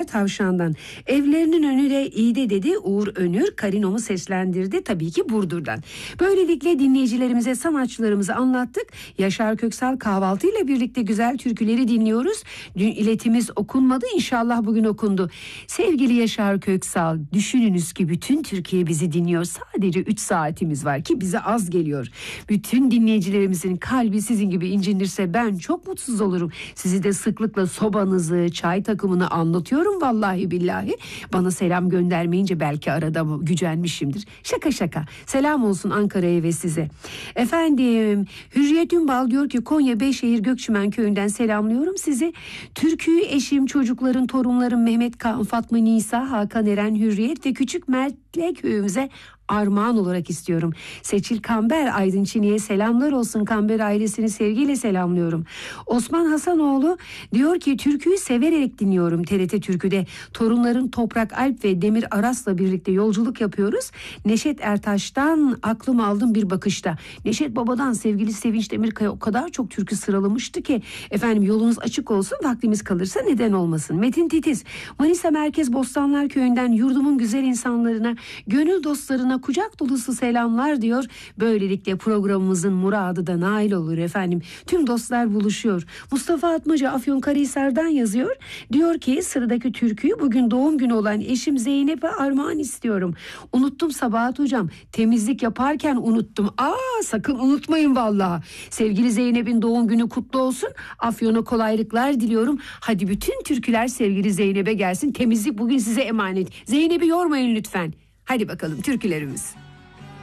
Tavşan'dan. Evlerinin önü de iyi de dedi Uğur Önür. Karinomu seslendirdi tabii ki Burdur'dan. Böylelikle dinleyicilerimize sanatçılarımızı anlattık. Yaşar Köksal kahvaltıyla birlikte güzel türküleri dinliyoruz. Dün iletimiz okunmadı, inşallah bugün okundu. Sevgili Yaşar Köksal, düşününüz ki bütün Türkiye bizi dinliyor. Sadece 3 saatimiz var ki bize az geliyor. Bütün dinleyicilerimizin kalbi sizin gibi incinirse ben çok mutsuz olurum. Sizi de sıklıkla sobanızı, çay takımını anlatıyorum vallahi billahi. Bana selam göndermeyince belki arada gücenmişimdir. Şaka şaka. Selam olsun Ankara'ya ve size. Efendim, Hürriyet Ünbal diyor ki Konya Beyşehir Gökçümen köyünden selamlıyorum sizi. Türküyü eşim, çocukların, torunlarım Mehmet Kaan, Fatma Nisa, Hakan Eren, Hürriyet ve Küçük Mert'le köyümüze armağan olarak istiyorum. Seçil Kamber Aydın Çini'ye selamlar olsun. Kamber ailesini sevgiyle selamlıyorum. Osman Hasanoğlu diyor ki türküyü severek dinliyorum TRT Türkü'de. Torunların Toprak Alp ve Demir Aras'la birlikte yolculuk yapıyoruz. Neşet Ertaş'tan aklım aldım bir bakışta. Neşet Baba'dan sevgili Sevinç Demirkaya o kadar çok türkü sıralamıştı ki efendim yolunuz açık olsun, vaktimiz kalırsa neden olmasın. Metin Titiz Manisa Merkez Bostanlar Köyü'nden yurdumun güzel insanlarına, gönül dostlarına kucak dolusu selamlar diyor. Böylelikle programımızın muradı da nail olur efendim. Tüm dostlar buluşuyor. Mustafa Atmaca Afyonkarahisar'dan yazıyor. Diyor ki sıradaki türküyü bugün doğum günü olan eşim Zeynep'e armağan istiyorum. Unuttum Sabahat hocam. Temizlik yaparken unuttum. Sakın unutmayın vallahi. Sevgili Zeynep'in doğum günü kutlu olsun. Afyon'a kolaylıklar diliyorum. Hadi bütün türküler sevgili Zeynep'e gelsin. Temizlik bugün size emanet. Zeynep'i yormayın lütfen. Hadi bakalım türkülerimiz.